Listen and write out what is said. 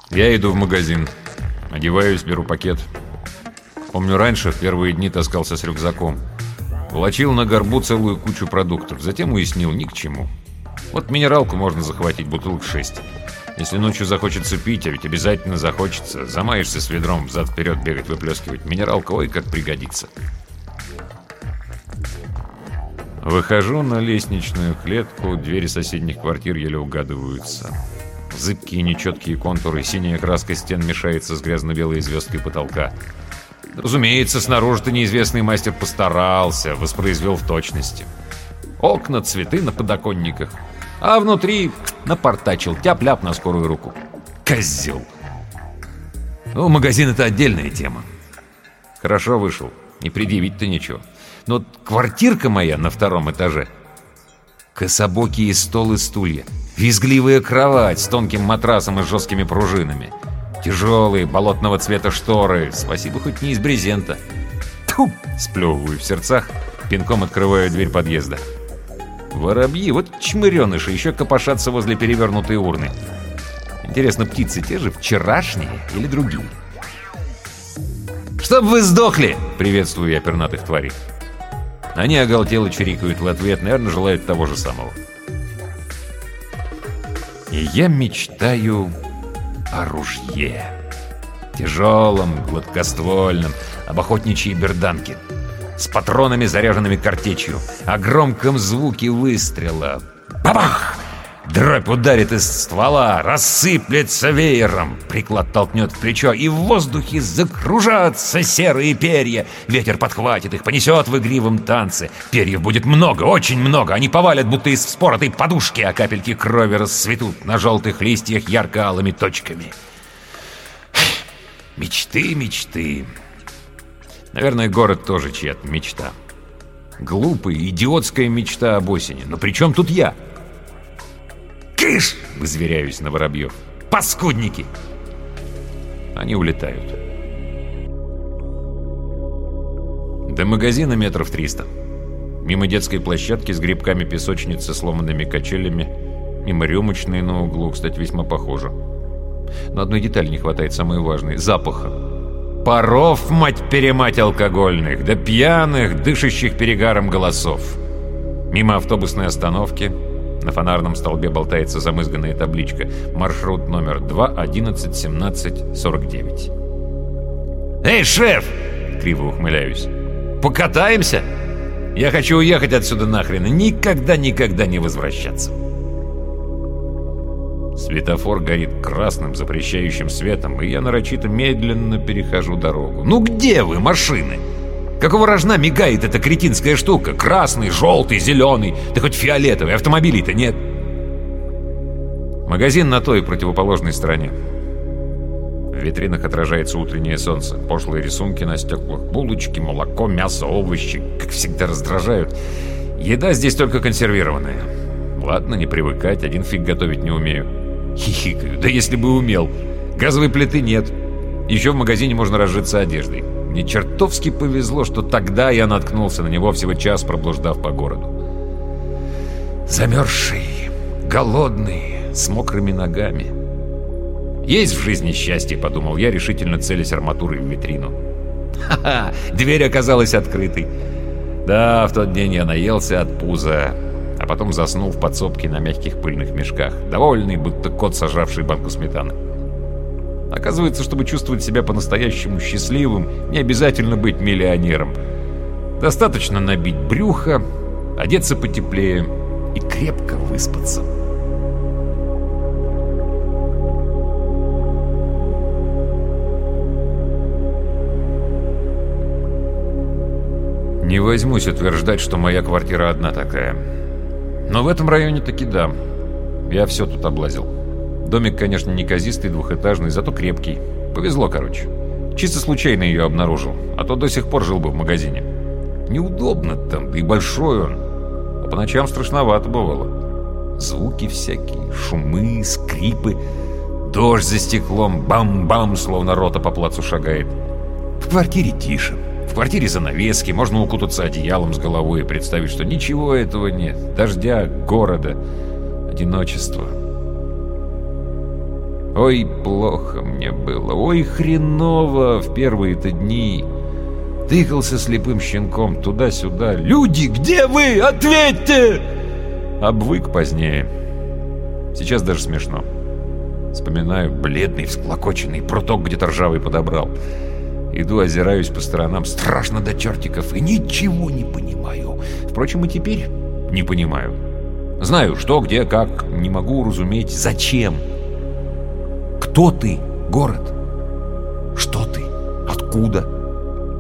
Я иду в магазин. Одеваюсь, беру пакет. Помню, раньше в первые дни таскался с рюкзаком. Волочил на горбу целую кучу продуктов. Затем уяснил, ни к чему. Вот минералку можно захватить, бутылок 6. Если ночью захочется пить, а ведь обязательно захочется, замаешься с ведром взад-вперед бегать, выплескивать. Минералка, ой, как пригодится. Выхожу на лестничную клетку, двери соседних квартир еле угадываются. Зыбкие нечеткие контуры, синяя краска стен мешается с грязно-белой звездкой потолка. Разумеется, снаружи-то неизвестный мастер постарался, воспроизвел в точности. Окна, цветы на подоконниках. А внутри напортачил, тяп-ляп на скорую руку. Козел! Ну, магазин — это отдельная тема. Хорошо вышел, не предъявить-то ничего. Но вот квартирка моя на 2-м этаже. Кособокий стол и стулья. Визгливая кровать с тонким матрасом и жесткими пружинами. Тяжелые болотного цвета шторы. Спасибо, хоть не из брезента. Тьфу! Сплевываю в сердцах, пинком открываю дверь подъезда. Воробьи, вот чмыреныши, еще копошатся возле перевернутой урны. Интересно, птицы те же, вчерашние или другие? «Чтоб вы сдохли!» — приветствую я пернатых тварей. Они оголтело чирикают в ответ, наверное, желают того же самого. И я мечтаю о ружье. Тяжелом, гладкоствольном, об охотничьей берданке. С патронами, заряженными картечью. О громком звуке выстрела. Бабах! Дробь ударит из ствола, рассыплется веером. Приклад толкнет в плечо, и в воздухе закружатся серые перья. Ветер подхватит их, понесет в игривом танце. Перьев будет много, очень много. Они повалят, будто из вспоротой подушки, а капельки крови расцветут на желтых листьях ярко-алыми точками. Мечты, мечты. Наверное, город тоже чья-то мечта. Глупая, идиотская мечта об осени. Но при чем тут я? «Кыш!» — вызверяюсь на воробьев. «Паскудники!» Они улетают. До магазина метров 300. Мимо детской площадки с грибками песочницы, сломанными качелями. Мимо рюмочной на углу, кстати, весьма похоже. Но одной детали не хватает, самой важной — запаха. Паров, мать-перемать, алкогольных, да пьяных, дышащих перегаром голосов. Мимо автобусной остановки. На фонарном столбе болтается замызганная табличка. Маршрут номер 2, 11, 17, 49. «Эй, шеф!» — криво ухмыляюсь. «Покатаемся? Я хочу уехать отсюда нахрен и никогда не возвращаться». Светофор горит красным, запрещающим светом, и я нарочито медленно перехожу дорогу. «Ну где вы, машины? Какого рожна мигает эта кретинская штука? Красный, желтый, зеленый, да хоть фиолетовый, автомобилей-то нет». Магазин на той противоположной стороне. В витринах отражается утреннее солнце. Пошлые рисунки на стеклах, булочки, молоко, мясо, овощи. Как всегда раздражают. Еда здесь только консервированная. Ладно, не привыкать, один фиг готовить не умею. Хихикаю, да если бы умел. Газовой плиты нет. Еще в магазине можно разжиться одеждой. Мне чертовски повезло, что тогда я наткнулся на него, всего час проблуждав по городу. Замерзший, голодный, с мокрыми ногами. Есть в жизни счастье, подумал я, решительно целясь арматурой в витрину. Ха-ха, дверь оказалась открытой. Да, в тот день я наелся от пуза, а потом заснул в подсобке на мягких пыльных мешках, довольный, будто кот, сожравший банку сметаны. Оказывается, чтобы чувствовать себя по-настоящему счастливым, не обязательно быть миллионером. Достаточно набить брюхо, одеться потеплее и крепко выспаться. Не возьмусь утверждать, что моя квартира одна такая. Но в этом районе таки да. Я все тут облазил. Домик, конечно, неказистый, двухэтажный, зато крепкий. Повезло, короче. Чисто случайно ее обнаружил, а то до сих пор жил бы в магазине. Неудобно там, да и большой он. А по ночам страшновато бывало. Звуки всякие, шумы, скрипы. Дождь за стеклом, бам-бам, словно рота по плацу шагает. В квартире тише. В квартире занавески, можно укутаться одеялом с головой и представить, что ничего этого нет. Дождя, города, одиночества. Ой, плохо мне было, ой, хреново в первые-то дни. Тыкался слепым щенком туда-сюда. «Люди, где вы? Ответьте!» Обвык позднее. Сейчас даже смешно. Вспоминаю бледный, всклокоченный, пруток где-то ржавый подобрал. Иду, озираюсь по сторонам, страшно до чертиков, и ничего не понимаю. Впрочем, и теперь не понимаю. Знаю, что, где, как, не могу уразуметь, зачем. Кто ты, город? Что ты? Откуда?